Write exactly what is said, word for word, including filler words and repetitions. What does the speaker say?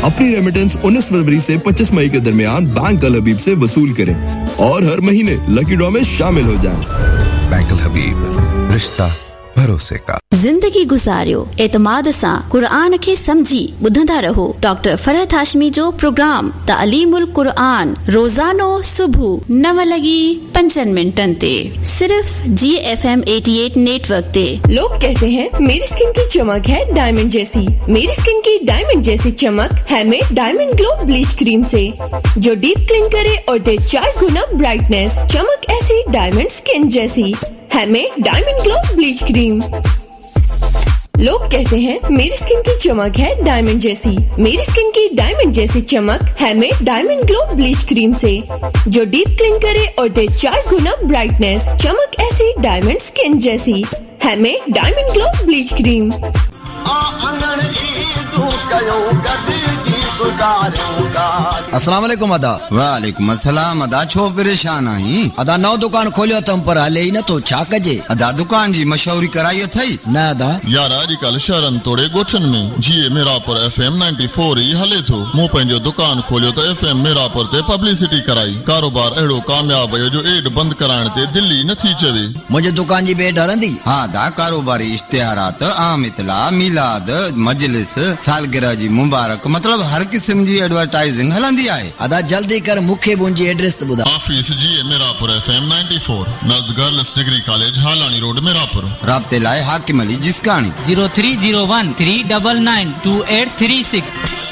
अपनी रेमिटेंस उन्नीस फरवरी से पच्चीस मई के दरमियान बैंक अल हबीब से वसूल करें और हर महीने लकी ड्रॉ में शामिल हो जाएं। बैंक अल हबीब, रिश्ता भरोसे का। जिंदगी गुजारियो एतमाद सां कुरान खे समझी ॿुधंदा रहो। डॉक्टर फरहत हाशमी जो प्रोग्राम तालीमुल कुरान रोजानो सुबह नव लगी पंचन मिनटन ते सिर्फ जी एफ एम अठासी नेटवर्क ते। लोग कहते हैं मेरी स्किन की चमक है डायमंड जैसी। मेरी स्किन की डायमंड जैसी चमक है में डायमंड ग्लो ब्लीच क्रीम से, जो डीप क्लीन करे और दे चार गुना ब्राइटनेस। चमक ऐसी डायमंड स्किन जैसी है में डायमंड ग्लो ब्लीच क्रीम। लोग कहते हैं मेरी स्किन की चमक है डायमंड जैसी। मेरी स्किन की डायमंड जैसी चमक है में डायमंड ग्लो ब्लीच क्रीम से, जो डीप क्लीन करे और दे चार गुना ब्राइटनेस। चमक ऐसी डायमंड स्किन जैसी है में डायमंड ग्लो ब्लीच क्रीम। अस्सलाम वालेकुम अदा। वालेकुम अस्सलाम अदा। छो परेशान आई? अदा नौ दुकान खोलियो तम पर हले ही न तो छा कजे? अदा दुकान जी मशहूरी कराई थई न अदा यार अॼुकल्ह शहरन तोड़े गोठन में जीए मेरापुर एफ एम चौरानवे ही हले थो। मूं पंहिंजो दुकान खोलियो त एफ एम मेरापुर ते पब्लिसिटी कराई। कारोबार अहिड़ो कामयाब है जो एड बंद कराइण ते दिल्ली नथी चवे। मुंहिंजे दुकान जी बेड हलंदी? हाँ दा, कारोबारी इश्तिहारात, आम इतला, मिलाद, मजलिस, सालगिरह जी मुबारक, मतलब हर किस्म जी एडवर्टाइजिंग हलंदी आहे। अदा जल्दी कर मूंखे मुंहिंजी एड्रेस ॿुधा। ऑफिस जीए मेरापुर एफ एम चौरानवे नज़द girls degree college हालानी road Merapur. राब्ते लाइ हाकिम Ali जिसकानी zero three zero one three nine nine to eight three six.